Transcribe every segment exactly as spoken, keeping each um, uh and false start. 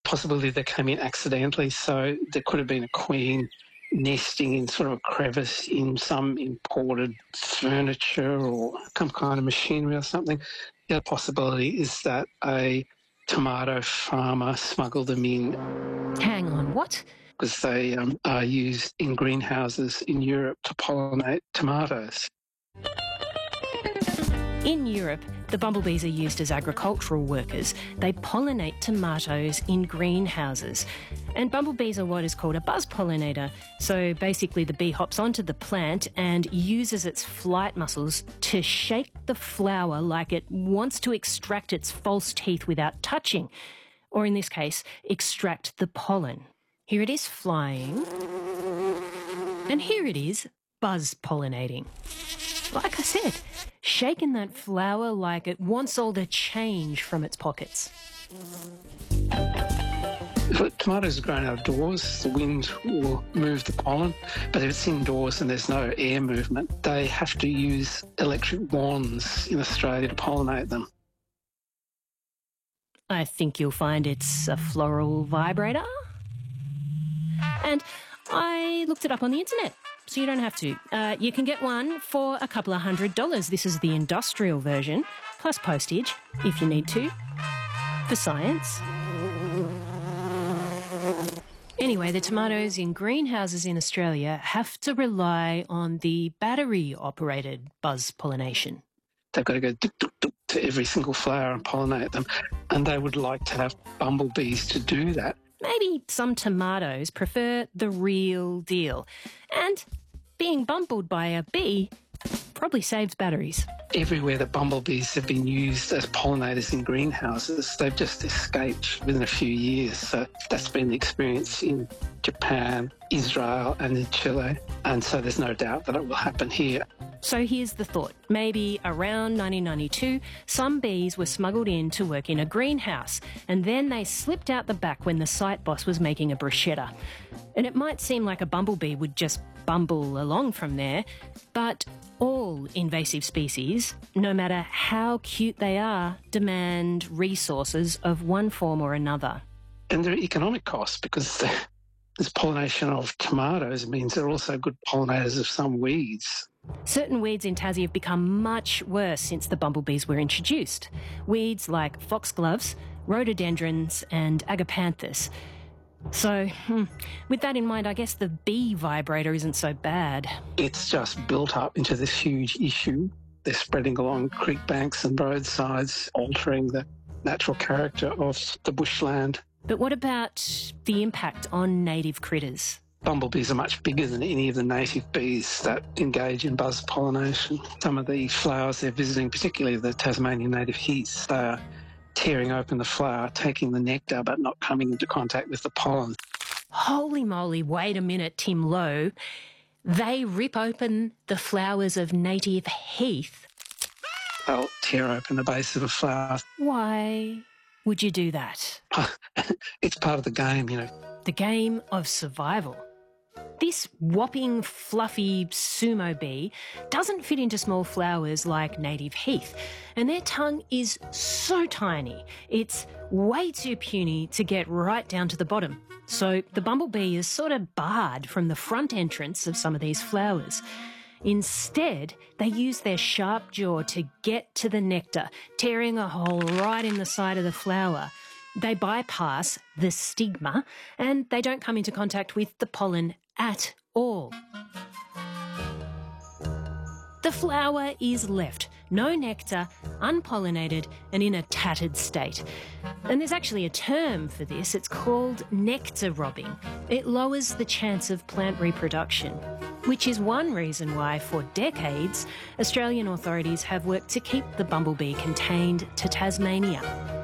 possibility they came in accidentally, so there could have been a queen nesting in sort of a crevice in some imported furniture or some kind of machinery or something. The other possibility is that a tomato farmer smuggled them in. Hang on, what? Because they um, are used in greenhouses in Europe to pollinate tomatoes. In Europe, the bumblebees are used as agricultural workers. They pollinate tomatoes in greenhouses. And bumblebees are what is called a buzz pollinator. So basically the bee hops onto the plant and uses its flight muscles to shake the flower like it wants to extract its false teeth without touching. Or in this case, extract the pollen. Here it is flying. And here it is buzz pollinating. Like I said, shaking that flower like it wants all the change from its pockets. If tomatoes are grown outdoors, the wind will move the pollen, but if it's indoors and there's no air movement, they have to use electric wands in Australia to pollinate them. I think you'll find it's a floral vibrator. And I looked it up on the internet, so you don't have to. Uh, you can get one for a couple of hundred dollars. This is the industrial version, plus postage, if you need to, for science. Anyway, the tomatoes in greenhouses in Australia have to rely on the battery-operated buzz pollination. They've got to go duk, duk, duk to every single flower and pollinate them, and they would like to have bumblebees to do that. Maybe some tomatoes prefer the real deal. And being bumbled by a bee probably saves batteries. Everywhere that bumblebees have been used as pollinators in greenhouses, they've just escaped within a few years. So that's been the experience in Japan, Israel and in Chile. And so there's no doubt that it will happen here. So here's the thought. Maybe around nineteen ninety-two, some bees were smuggled in to work in a greenhouse, and then they slipped out the back when the site boss was making a bruschetta. And it might seem like a bumblebee would just bumble along from there, but all invasive species, no matter how cute they are, demand resources of one form or another. And there are economic costs because this pollination of tomatoes means they're also good pollinators of some weeds. Certain weeds in Tassie have become much worse since the bumblebees were introduced. Weeds like foxgloves, rhododendrons and agapanthus. So, hmm, with that in mind, I guess the bee vibrator isn't so bad. It's just built up into this huge issue. They're spreading along creek banks and roadsides, altering the natural character of the bushland. But what about the impact on native critters? Bumblebees are much bigger than any of the native bees that engage in buzz pollination. Some of the flowers they're visiting, particularly the Tasmanian native heaths, they are tearing open the flower, taking the nectar but not coming into contact with the pollen. Holy moly, wait a minute, Tim Lowe. They rip open the flowers of native heath? They'll tear open the base of a flower. Why would you do that? It's part of the game, you know. The game of survival. This whopping, fluffy sumo bee doesn't fit into small flowers like native heath, and their tongue is so tiny, it's way too puny to get right down to the bottom. So the bumblebee is sort of barred from the front entrance of some of these flowers. Instead, they use their sharp jaw to get to the nectar, tearing a hole right in the side of the flower. They bypass the stigma and they don't come into contact with the pollen at all. The flower is left, no nectar, unpollinated and in a tattered state. And there's actually a term for this. It's called nectar robbing. It lowers the chance of plant reproduction, which is one reason why for decades Australian authorities have worked to keep the bumblebee contained to Tasmania.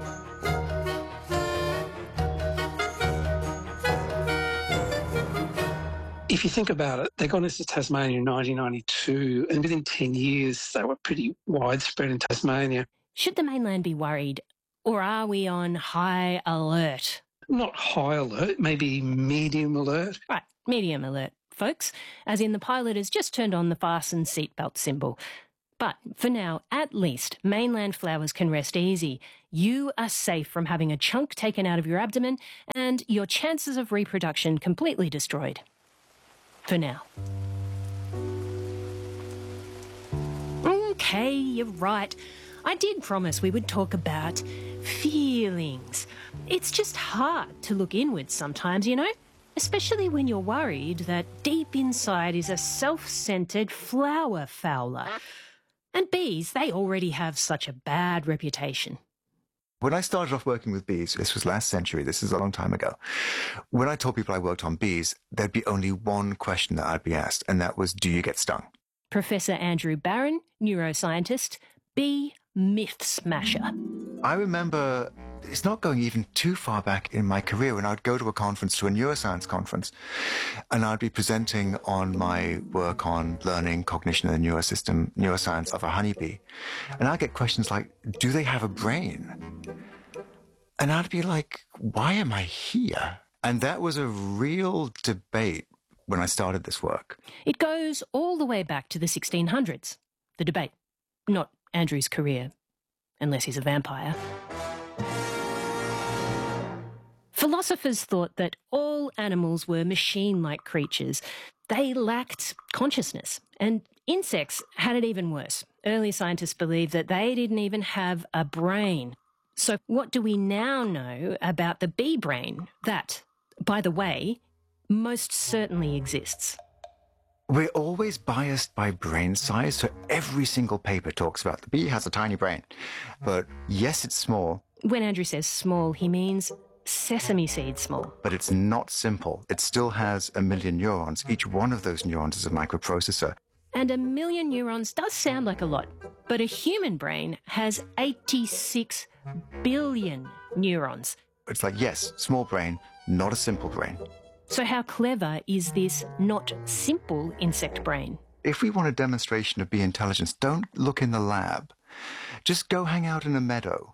If you think about it, they got into Tasmania in nineteen ninety-two, and within ten years they were pretty widespread in Tasmania. Should the mainland be worried, or are we on high alert? Not high alert, maybe medium alert. Right, medium alert, folks, as in the pilot has just turned on the fasten seatbelt symbol. But for now, at least, mainland flowers can rest easy. You are safe from having a chunk taken out of your abdomen and your chances of reproduction completely destroyed. For now. Okay, you're right. I did promise we would talk about feelings. It's just hard to look inwards sometimes, you know? Especially when you're worried that deep inside is a self-centred flower fowler. And bees, they already have such a bad reputation. When I started off working with bees, this was last century, this is a long time ago, when I told people I worked on bees, there'd be only one question that I'd be asked, and that was, do you get stung? Professor Andrew Barron, neuroscientist, bee myth smasher. I remember, it's not going even too far back in my career, when I'd go to a conference, to a neuroscience conference, and I'd be presenting on my work on learning, cognition, and the neurosystem, neuroscience of a honeybee. And I'd get questions like, do they have a brain? And I'd be like, why am I here? And that was a real debate when I started this work. It goes all the way back to the sixteen hundreds, the debate. Not Andrew's career, unless he's a vampire. Philosophers thought that all animals were machine-like creatures. They lacked consciousness, and insects had it even worse. Early scientists believed that they didn't even have a brain. So what do we now know about the bee brain? That, by the way, most certainly exists. We're always biased by brain size, so every single paper talks about the bee has a tiny brain. But yes, it's small. When Andrew says small, he means sesame seed small. But it's not simple. It still has a million neurons. Each one of those neurons is a microprocessor. And a million neurons does sound like a lot, but a human brain has eighty-six billion neurons. It's like, yes, small brain, not a simple brain. So how clever is this not simple insect brain? If we want a demonstration of bee intelligence, don't look in the lab. Just go hang out in a meadow.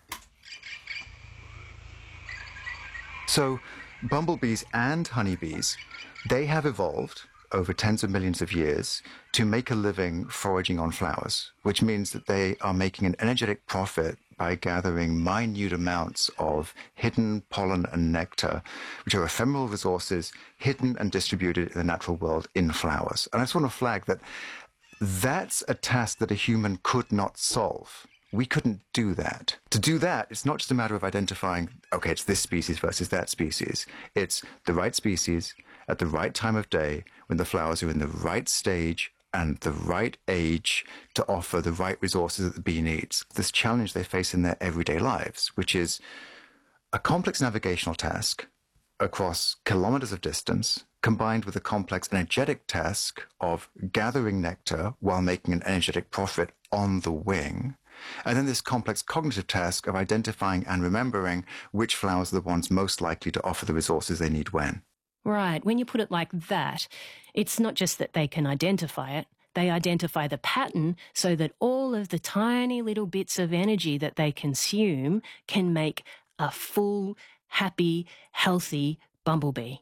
So bumblebees and honeybees, they have evolved over tens of millions of years to make a living foraging on flowers, which means that they are making an energetic profit by gathering minute amounts of hidden pollen and nectar, which are ephemeral resources hidden and distributed in the natural world in flowers. And I just want to flag that that's a task that a human could not solve. We couldn't do that. To do that, it's not just a matter of identifying, okay, it's this species versus that species. It's the right species at the right time of day when the flowers are in the right stage and the right age to offer the right resources that the bee needs. This challenge they face in their everyday lives, which is a complex navigational task across kilometers of distance, combined with a complex energetic task of gathering nectar while making an energetic profit on the wing, and then this complex cognitive task of identifying and remembering which flowers are the ones most likely to offer the resources they need when. Right, when you put it like that, it's not just that they can identify it, they identify the pattern so that all of the tiny little bits of energy that they consume can make a full, happy, healthy bumblebee.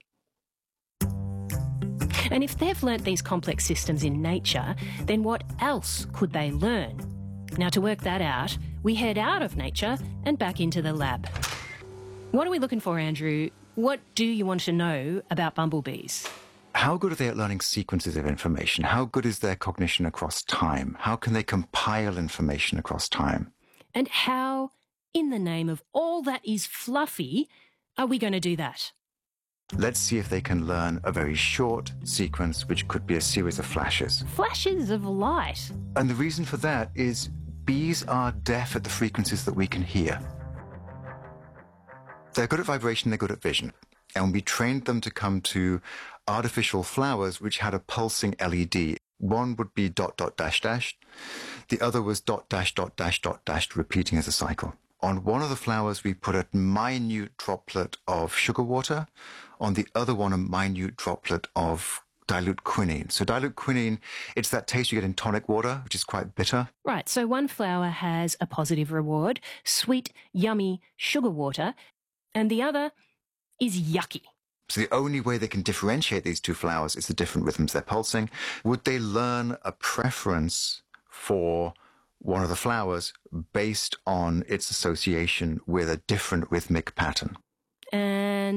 And if they've learnt these complex systems in nature, then what else could they learn? Now, to work that out, we head out of nature and back into the lab. What are we looking for, Andrew? What do you want to know about bumblebees? How good are they at learning sequences of information? How good is their cognition across time? How can they compile information across time? And how, in the name of all that is fluffy, are we going to do that? Let's see if they can learn a very short sequence, which could be a series of flashes. Flashes of light. And the reason for that is bees are deaf at the frequencies that we can hear. They're good at vibration, they're good at vision. And we trained them to come to artificial flowers which had a pulsing L E D. One would be dot, dot, dash, dash. The other was dot, dash, dot, dash, dot, dash, repeating as a cycle. On one of the flowers, we put a minute droplet of sugar water. On the other one, a minute droplet of dilute quinine. So dilute quinine, it's that taste you get in tonic water, which is quite bitter. Right, so one flower has a positive reward, sweet, yummy sugar water, and the other is yucky. So the only way they can differentiate these two flowers is the different rhythms they're pulsing. Would they learn a preference for one of the flowers based on its association with a different rhythmic pattern. And